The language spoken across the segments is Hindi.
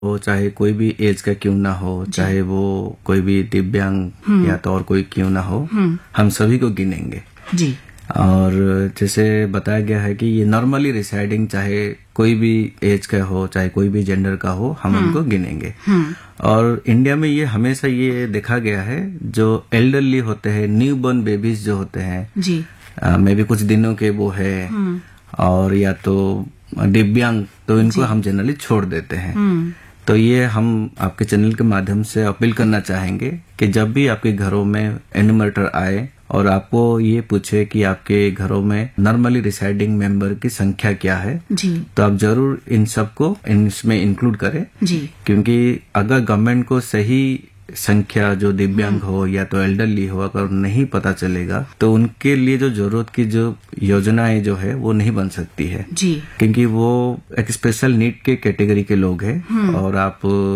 वो चाहे कोई भी एज का क्यों ना हो, चाहे वो कोई भी दिव्यांग या तो और कोई क्यों ना हो, हम सभी को गिनेंगे जी। और जैसे बताया गया है कि ये नॉर्मली रिसाइडिंग चाहे कोई भी एज का हो, चाहे कोई भी जेंडर का हो, हम उनको गिनेंगे। और इंडिया में ये हमेशा ये देखा गया है, जो एल्डरली होते हैं, न्यू बॉर्न बेबीज जो होते हैं जी, मे भी कुछ दिनों के वो है, और या तो दिव्यांग, तो इनको हम जनरली छोड़ देते हैं। तो ये हम आपके चैनल के माध्यम से अपील करना चाहेंगे कि जब भी आपके घरों में एन्यूमरेटर आए और आपको ये पूछे कि आपके घरों में नॉर्मली रिसाइडिंग मेंबर की संख्या क्या है जी, तो आप जरूर इन सबको इसमें इंक्लूड करें जी। क्योंकि अगर गवर्नमेंट को सही संख्या जो दिव्यांग हो या तो एल्डरली हो अगर नहीं पता चलेगा, तो उनके लिए जो जरूरत की जो योजनाएं जो है वो नहीं बन सकती है जी, क्योंकि वो एक स्पेशल नीड के कैटेगरी के लोग हैं। और आप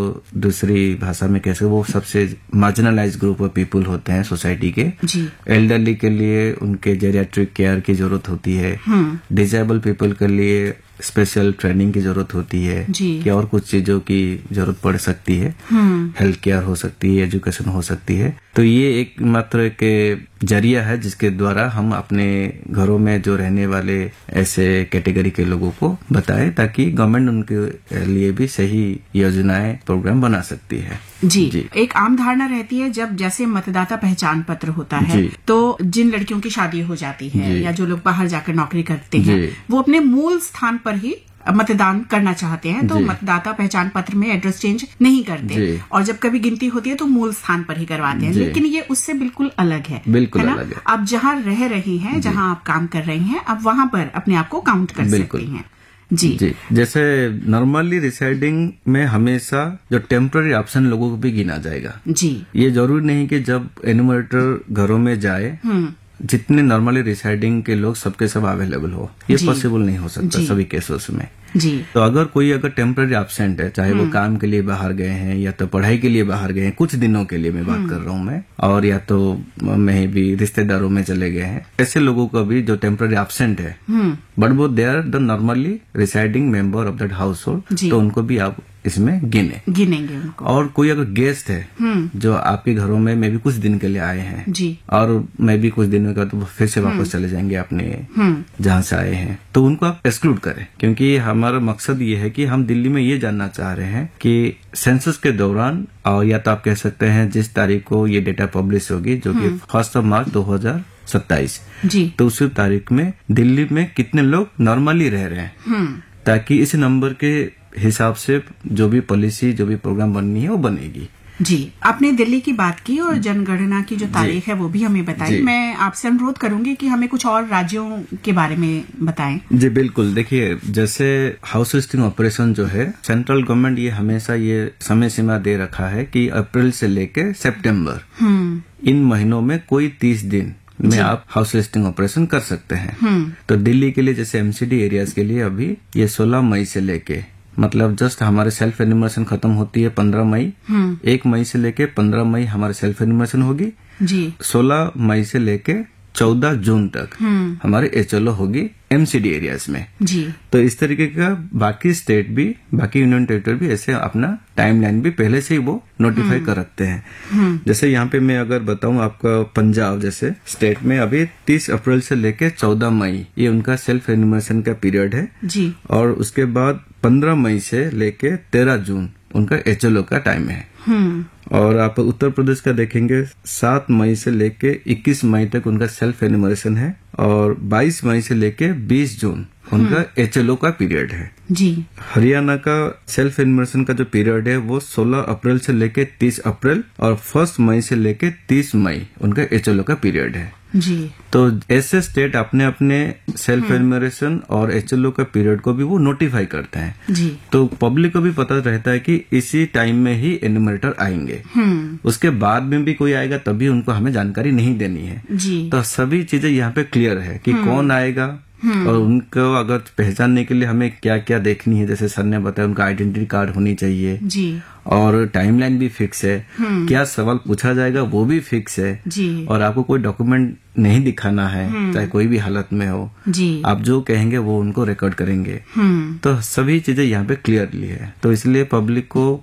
दूसरी भाषा में कैसे, वो सबसे मार्जिनलाइज ग्रुप ऑफ पीपल होते हैं सोसाइटी के जी। एल्डरली के लिए उनके जेरियाट्रिक केयर की जरूरत होती है, डिसेबल पीपल के लिए स्पेशल ट्रेनिंग की जरूरत होती है कि और कुछ चीजों की जरूरत पड़ सकती है, हेल्थ केयर हो सकती है, एजुकेशन हो सकती है। तो ये एक मात्र एक जरिया है जिसके द्वारा हम अपने घरों में जो रहने वाले ऐसे कैटेगरी के लोगों को बताएं, ताकि गवर्नमेंट उनके लिए भी सही योजनाएं प्रोग्राम बना सकती है जी। एक आम धारणा रहती है, जब जैसे मतदाता पहचान पत्र होता है तो जिन लड़कियों की शादी हो जाती है या जो लोग बाहर जाकर नौकरी करते हैं, वो अपने मूल स्थान पर ही मतदान करना चाहते हैं, तो मतदाता पहचान पत्र में एड्रेस चेंज नहीं करते, और जब कभी गिनती होती है तो मूल स्थान पर ही करवाते हैं। लेकिन ये उससे बिल्कुल अलग है, बिल्कुल अलग है। आप जहाँ रह रही हैं, जहाँ आप काम कर रही हैं, आप वहाँ पर अपने आप को काउंट कर सकती हैं जी। जैसे नॉर्मली रिसाइडिंग में हमेशा जो टेम्पररी ऑप्शन लोगों को भी गिना जाएगा जी। ये जरूरी नहीं कि जब एन्यूमरेटर घरों में जाए जितने नॉर्मली रिसाइडिंग के लोग सबके सब अवेलेबल हो, ये पॉसिबल नहीं हो सकता सभी केसेस में जी। तो अगर कोई टेम्पररी एब्सेंट है, चाहे वो काम के लिए बाहर गए हैं या तो पढ़ाई के लिए बाहर गए हैं, कुछ दिनों के लिए मैं बात कर रहा हूँ मैं, और या तो मैं भी रिश्तेदारों में चले गए हैं, ऐसे लोगों को भी जो टेम्पररी एब्सेंट है बट वो they are the normally residing member of that house hold, तो उनको भी आप इसमें गिनेंगे उनको। और कोई अगर गेस्ट है जो आपके घरों में मैं भी कुछ दिन के लिए आए हैं जी, और मैं भी कुछ दिनों का तो फिर से वापस चले जाएंगे अपने जहाँ से आए हैं, तो उनको आप एक्सक्लूड करें। क्योंकि हमारा मकसद ये है कि हम दिल्ली में ये जानना चाह रहे हैं कि सेंसस के दौरान, और या तो आप कह सकते हैं जिस तारीख को ये डेटा पब्लिश होगी, जो कि 1 मार्च 2027 जी, तो उसी तारीख में दिल्ली में कितने लोग नॉर्मली रह रहे हैं, ताकि इस नंबर के हिसाब से जो भी पॉलिसी, जो भी प्रोग्राम बननी है वो बनेगी जी। आपने दिल्ली की बात की और जनगणना की जो तारीख है वो भी हमें बताई। मैं आपसे अनुरोध करूंगी कि हमें कुछ और राज्यों के बारे में बताएं। जी बिल्कुल। देखिए, जैसे हाउस लिस्टिंग ऑपरेशन जो है, सेंट्रल गवर्नमेंट ये हमेशा ये समय सीमा दे रखा है कि अप्रैल से लेके सितंबर इन महीनों में कोई 30 दिन में आप हाउस लिस्टिंग ऑपरेशन कर सकते हैं। तो दिल्ली के लिए जैसे एमसीडी एरियाज के लिए अभी ये 16 मई से लेके, मतलब जस्ट हमारे सेल्फ एन्यूमरेशन खत्म होती है 15 मई, 1 मई से लेके 15 मई हमारे सेल्फ एन्यूमरेशन होगी जी। 16 मई से लेके 14 जून तक हमारे एचएलओ होगी एमसीडी एरियाज में जी। तो इस तरीके का बाकी स्टेट भी, बाकी यूनियन टेरिटरी भी ऐसे अपना टाइमलाइन भी पहले से ही वो नोटिफाई कर रखते हैं। जैसे यहाँ पे मैं अगर बताऊं, आपका पंजाब जैसे स्टेट में अभी 30 अप्रैल से लेके 14 मई ये उनका सेल्फ एन्यूमरेशन का पीरियड है जी। और उसके बाद 15 मई से लेके 13 जून उनका एचएलओ का टाइम है। और आप उत्तर प्रदेश का देखेंगे 7 मई से लेके 21 मई तक उनका सेल्फ एन्यूमरेशन है, और 22 मई से लेके 20 जून उनका एचएलओ का पीरियड है जी। हरियाणा का सेल्फ एन्यूमरेशन का जो पीरियड है वो 16 अप्रैल से लेके 30 अप्रैल और 1 मई से लेके 30 मई उनका एचएलओ का पीरियड है जी। तो ऐसे स्टेट अपने अपने सेल्फ एन्यूमरेशन और एचएलओ का पीरियड को भी वो नोटिफाई करते हैं जी। तो पब्लिक को भी पता रहता है कि इसी टाइम में ही एन्यूमरेटर आएंगे, उसके बाद में भी कोई आएगा तभी उनको हमें जानकारी नहीं देनी है जी। तो सभी चीजें यहाँ पे क्लियर है कि कौन आएगा, और उनको अगर पहचानने के लिए हमें क्या क्या देखनी है, जैसे सर ने बताया उनका आइडेंटिटी कार्ड होनी चाहिए जी। और टाइमलाइन भी फिक्स है, क्या सवाल पूछा जाएगा वो भी फिक्स है जी। और आपको कोई डॉक्यूमेंट नहीं दिखाना है, चाहे कोई भी हालत में हो जी। आप जो कहेंगे वो उनको रिकॉर्ड करेंगे। तो सभी चीजें यहाँ पे क्लियरली है, तो इसलिए पब्लिक को